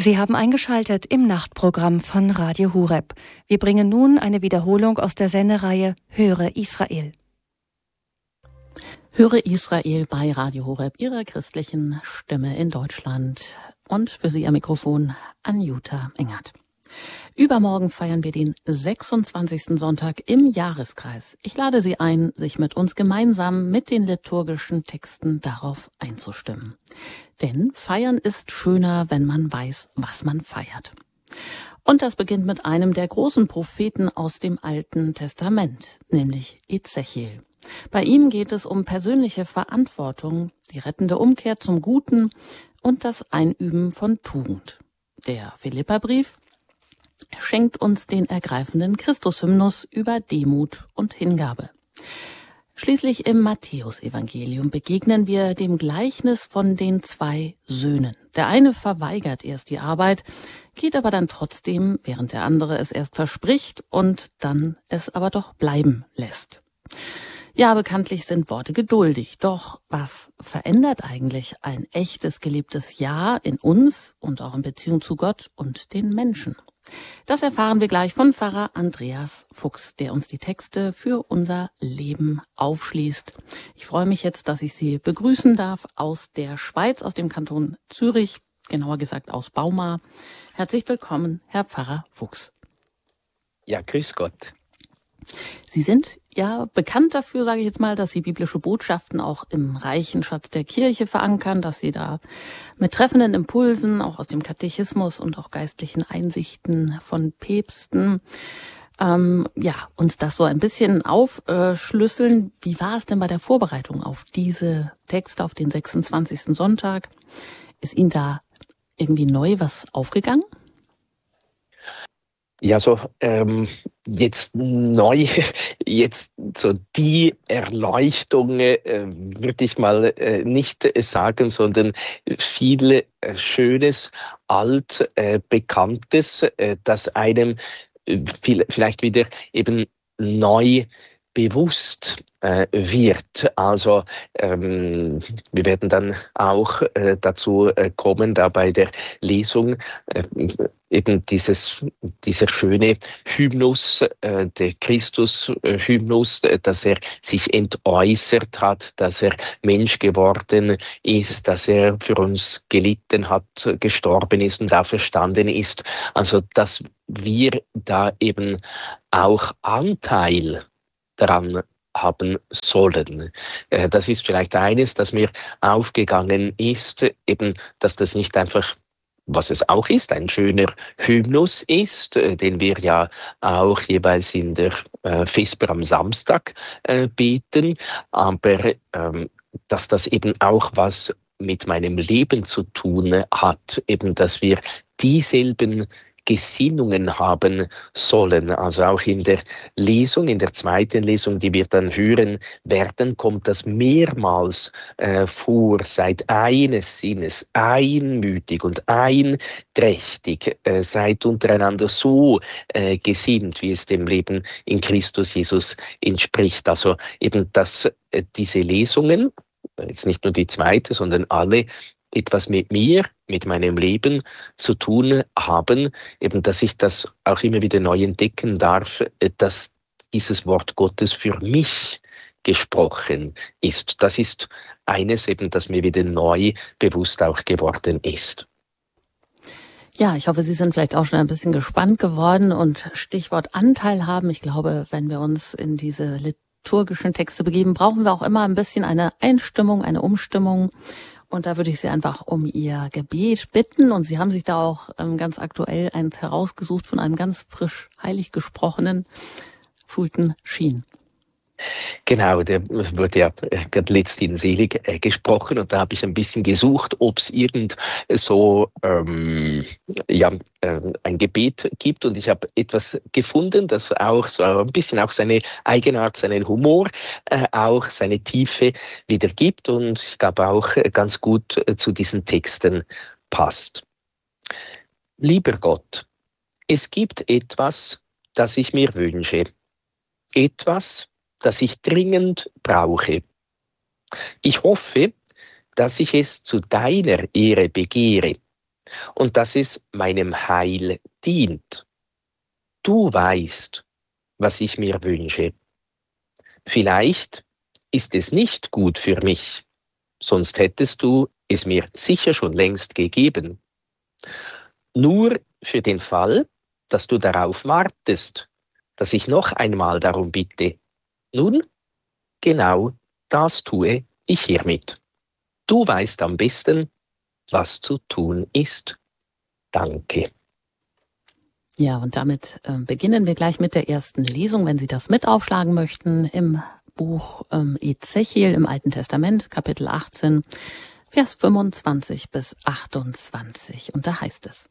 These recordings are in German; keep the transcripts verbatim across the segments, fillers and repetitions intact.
Sie haben eingeschaltet im Nachtprogramm von Radio Horeb. Wir bringen nun eine Wiederholung aus der Sendereihe Höre Israel. Höre Israel bei Radio Horeb, Ihrer christlichen Stimme in Deutschland. Und für Sie am Mikrofon Anjuta Engert. Übermorgen feiern wir den sechsundzwanzigsten Sonntag im Jahreskreis. Ich lade Sie ein, sich mit uns gemeinsam mit den liturgischen Texten darauf einzustimmen. Denn Feiern ist schöner, wenn man weiß, was man feiert. Und das beginnt mit einem der großen Propheten aus dem Alten Testament, nämlich Ezechiel. Bei ihm geht es um persönliche Verantwortung, die rettende Umkehr zum Guten und das Einüben von Tugend. Der Philipperbrief schenkt uns den ergreifenden Christushymnus über Demut und Hingabe. Schließlich im Matthäusevangelium begegnen wir dem Gleichnis von den zwei Söhnen. Der eine verweigert erst die Arbeit, geht aber dann trotzdem, während der andere es erst verspricht und dann es aber doch bleiben lässt. Ja, bekanntlich sind Worte geduldig. Doch was verändert eigentlich ein echtes, gelebtes Ja in uns und auch in Beziehung zu Gott und den Menschen? Das erfahren wir gleich von Pfarrer Andreas Fuchs, der uns die Texte für unser Leben aufschließt. Ich freue mich jetzt, dass ich Sie begrüßen darf aus der Schweiz, aus dem Kanton Zürich, genauer gesagt aus Bauma. Herzlich willkommen, Herr Pfarrer Fuchs. Ja, grüß Gott. Sie sind ja bekannt dafür, sage ich jetzt mal, dass Sie biblische Botschaften auch im reichen Schatz der Kirche verankern, dass Sie da mit treffenden Impulsen, auch aus dem Katechismus und auch geistlichen Einsichten von Päpsten, ähm, ja, uns das so ein bisschen aufschlüsseln. Wie war es denn bei der Vorbereitung auf diese Texte, auf den sechsundzwanzigsten Sonntag? Ist Ihnen da irgendwie neu was aufgegangen? Ja, so ähm, jetzt neu, jetzt so die Erleuchtung äh, würde ich mal äh, nicht sagen, sondern viel äh, Schönes, alt, äh, Bekanntes, äh, das einem äh, viel, vielleicht wieder eben neu bewusst äh, wird. Also ähm, wir werden dann auch äh, dazu äh, kommen, da bei der Lesung äh, eben dieses, dieser schöne Hymnus, äh, der Christus-Hymnus, äh, dass er sich entäußert hat, dass er Mensch geworden ist, dass er für uns gelitten hat, gestorben ist und auferstanden ist. Also, dass wir da eben auch Anteil daran haben sollen. Äh, das ist vielleicht eines, das mir aufgegangen ist, eben, dass das nicht einfach, was es auch ist, ein schöner Hymnus ist, äh, den wir ja auch jeweils in der äh, Vesper am Samstag äh, beten, aber ähm, dass das eben auch was mit meinem Leben zu tun hat, eben, dass wir dieselben Gesinnungen haben sollen. Also auch in der Lesung, in der zweiten Lesung, die wir dann hören werden, kommt das mehrmals äh, vor. Seid eines Sinnes, einmütig und einträchtig, äh, seid untereinander so äh, gesinnt, wie es dem Leben in Christus Jesus entspricht. Also eben, dass äh, diese Lesungen, jetzt nicht nur die zweite, sondern alle, etwas mit mir, mit meinem Leben zu tun haben, eben, dass ich das auch immer wieder neu entdecken darf, dass dieses Wort Gottes für mich gesprochen ist. Das ist eines eben, das mir wieder neu bewusst auch geworden ist. Ja, ich hoffe, Sie sind vielleicht auch schon ein bisschen gespannt geworden und Stichwort Anteil haben. Ich glaube, wenn wir uns in diese liturgischen Texte begeben, brauchen wir auch immer ein bisschen eine Einstimmung, eine Umstimmung. Und da würde ich Sie einfach um Ihr Gebet bitten. Und Sie haben sich da auch ähm, ganz aktuell eins herausgesucht von einem ganz frisch heilig gesprochenen Fulton Sheen. Genau, der wurde ja gerade letzthin selig äh, gesprochen und da habe ich ein bisschen gesucht, ob es irgend so ähm, ja, äh, ein Gebet gibt und ich habe etwas gefunden, das auch so ein bisschen auch seine Eigenart, seinen Humor, äh, auch seine Tiefe wieder gibt und ich glaube auch ganz gut äh, zu diesen Texten passt. Lieber Gott, es gibt etwas, das ich mir wünsche, etwas, das ich dringend brauche. Ich hoffe, dass ich es zu deiner Ehre begehre. und dass es meinem Heil dient. Du weißt, was ich mir wünsche. Vielleicht ist es nicht gut für mich, sonst hättest du es mir sicher schon längst gegeben. Nur für den Fall, dass du darauf wartest, dass ich noch einmal darum bitte. Nun, genau das tue ich hiermit. Du weißt am besten, was zu tun ist. Danke. Ja, und damit äh, beginnen wir gleich mit der ersten Lesung, wenn Sie das mit aufschlagen möchten, im Buch ähm, Ezechiel im Alten Testament, Kapitel achtzehn, Vers fünfundzwanzig bis achtundzwanzig. Und da heißt es: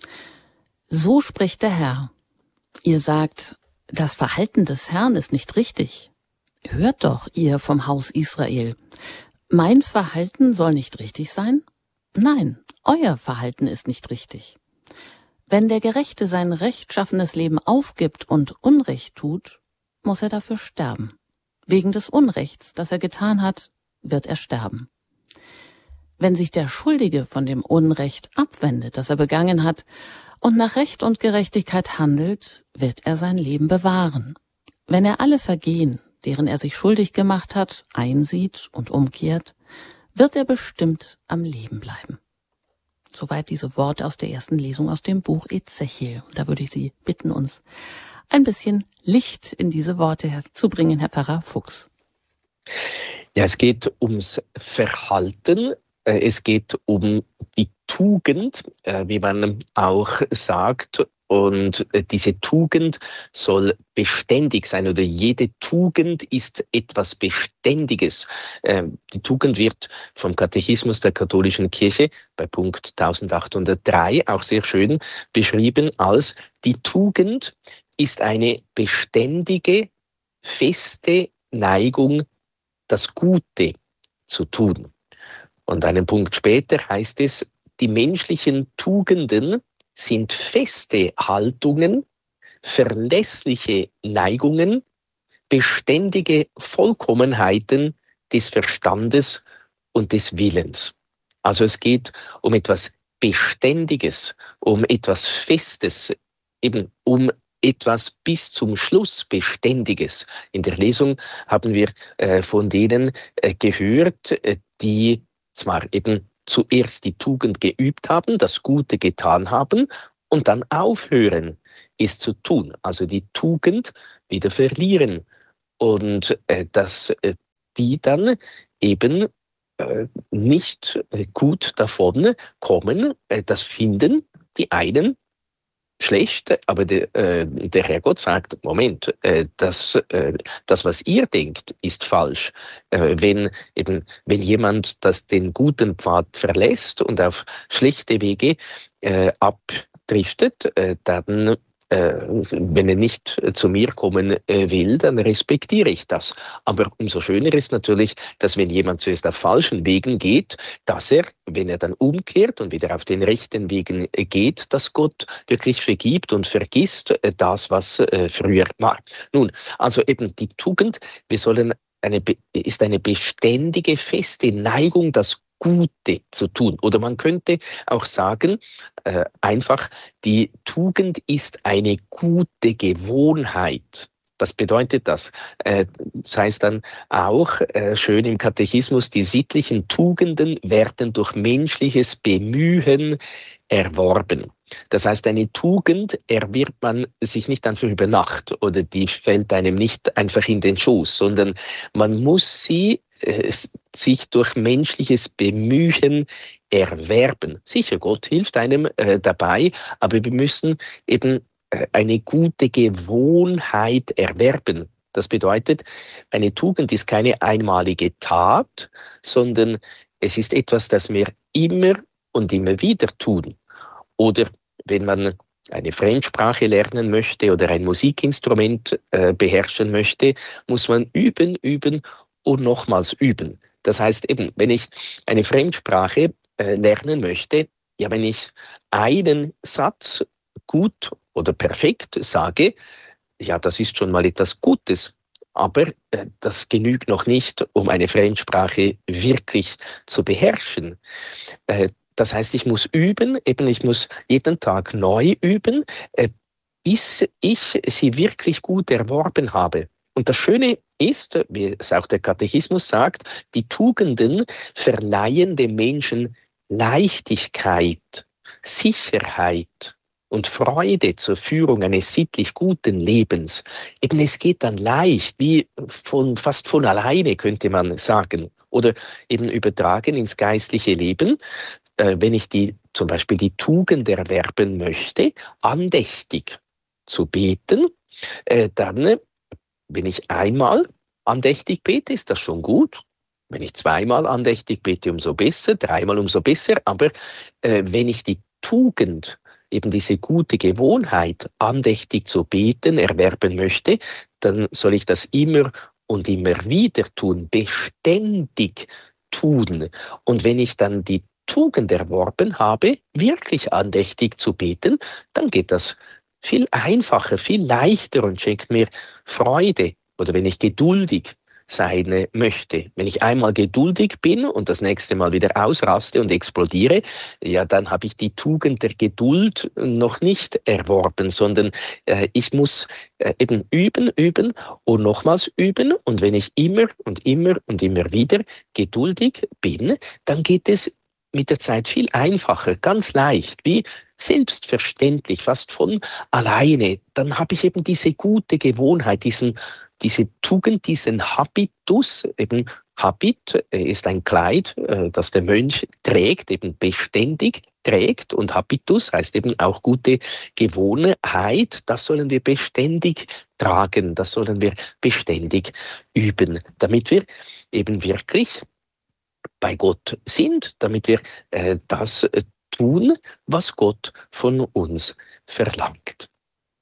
So spricht der Herr. Ihr sagt, das Verhalten des Herrn ist nicht richtig. Hört doch, ihr vom Haus Israel. Mein Verhalten soll nicht richtig sein? Nein, euer Verhalten ist nicht richtig. Wenn der Gerechte sein rechtschaffenes Leben aufgibt und Unrecht tut, muss er dafür sterben. Wegen des Unrechts, das er getan hat, wird er sterben. Wenn sich der Schuldige von dem Unrecht abwendet, das er begangen hat, und nach Recht und Gerechtigkeit handelt, wird er sein Leben bewahren. Wenn er alle Vergehen, deren er sich schuldig gemacht hat, einsieht und umkehrt, wird er bestimmt am Leben bleiben. Soweit diese Worte aus der ersten Lesung aus dem Buch Ezechiel. Da würde ich Sie bitten, uns ein bisschen Licht in diese Worte zu bringen, Herr Pfarrer Fuchs. Ja, es geht ums Verhalten, es geht um die Tugend, wie man auch sagt. Und diese Tugend soll beständig sein, oder jede Tugend ist etwas Beständiges. Die Tugend wird vom Katechismus der katholischen Kirche bei Punkt eintausendachthundertdrei auch sehr schön beschrieben als: Die Tugend ist eine beständige, feste Neigung, das Gute zu tun. Und einen Punkt später heißt es: Die menschlichen Tugenden sind feste Haltungen, verlässliche Neigungen, beständige Vollkommenheiten des Verstandes und des Willens. Also es geht um etwas Beständiges, um etwas Festes, eben um etwas bis zum Schluss Beständiges. In der Lesung haben wir äh, von denen äh, gehört, äh, die zwar eben zuerst die Tugend geübt haben, das Gute getan haben und dann aufhören, es zu tun. Also die Tugend wieder verlieren. Und äh, dass äh, die dann eben äh, nicht äh, gut davon kommen, äh, das finden die einen schlecht, aber der, äh, der Herrgott sagt: Moment, äh, das, äh, das, was ihr denkt, ist falsch. Äh, wenn eben, wenn jemand das den guten Pfad verlässt und auf schlechte Wege äh, abdriftet, äh, dann wenn er nicht zu mir kommen will, dann respektiere ich das. Aber umso schöner ist natürlich, dass wenn jemand zuerst auf falschen Wegen geht, dass er, wenn er dann umkehrt und wieder auf den rechten Wegen geht, dass Gott wirklich vergibt und vergisst das, was früher war. Nun, also eben die Tugend, wir sollen eine, ist eine beständige, feste Neigung, das Gute zu tun. Oder man könnte auch sagen, äh, einfach, die Tugend ist eine gute Gewohnheit. Was bedeutet das? Äh, das heißt dann auch äh, schön im Katechismus, die sittlichen Tugenden werden durch menschliches Bemühen erworben. Das heißt, eine Tugend erwirbt man sich nicht einfach über Nacht oder die fällt einem nicht einfach in den Schoß, sondern man muss sie äh, sich durch menschliches Bemühen erwerben. Sicher, Gott hilft einem äh, dabei, aber wir müssen eben äh, eine gute Gewohnheit erwerben. Das bedeutet, eine Tugend ist keine einmalige Tat, sondern es ist etwas, das wir immer und immer wieder tun. Oder wenn man eine Fremdsprache lernen möchte oder ein Musikinstrument äh, beherrschen möchte, muss man üben, üben und nochmals üben. Das heißt eben, wenn ich eine Fremdsprache äh, lernen möchte, ja, wenn ich einen Satz gut oder perfekt sage, ja, das ist schon mal etwas Gutes. Aber äh, das genügt noch nicht, um eine Fremdsprache wirklich zu beherrschen. Äh, Das heißt, ich muss üben, eben ich muss jeden Tag neu üben, äh, bis ich sie wirklich gut erworben habe. Und das Schöne ist, wie es auch der Katechismus sagt, die Tugenden verleihen dem Menschen Leichtigkeit, Sicherheit und Freude zur Führung eines sittlich guten Lebens. Eben es geht dann leicht, wie von, fast von alleine, könnte man sagen. Oder eben übertragen ins geistliche Leben, äh, wenn ich die, zum Beispiel die Tugend erwerben möchte, andächtig zu beten, äh, dann, wenn ich einmal andächtig bete, ist das schon gut. Wenn ich zweimal andächtig bete, umso besser, dreimal umso besser. Aber äh, wenn ich die Tugend, eben diese gute Gewohnheit, andächtig zu beten, erwerben möchte, dann soll ich das immer und immer wieder tun, beständig tun. Und wenn ich dann die Tugend erworben habe, wirklich andächtig zu beten, dann geht das viel einfacher, viel leichter und schenkt mir Freude. Oder wenn ich geduldig sein möchte. Wenn ich einmal geduldig bin und das nächste Mal wieder ausraste und explodiere, ja, dann habe ich die Tugend der Geduld noch nicht erworben, sondern äh, ich muss äh, eben üben, üben und nochmals üben. Und wenn ich immer und immer und immer wieder geduldig bin, dann geht es mit der Zeit viel einfacher, ganz leicht, wie selbstverständlich, fast von alleine. Dann habe ich eben diese gute Gewohnheit, diesen diese Tugend, diesen Habitus, eben Habit ist ein Kleid, das der Mönch trägt, eben beständig trägt, und Habitus heißt eben auch gute Gewohnheit. Das sollen wir beständig tragen, das sollen wir beständig üben, damit wir eben wirklich bei Gott sind, damit wir äh, das tun, was Gott von uns verlangt.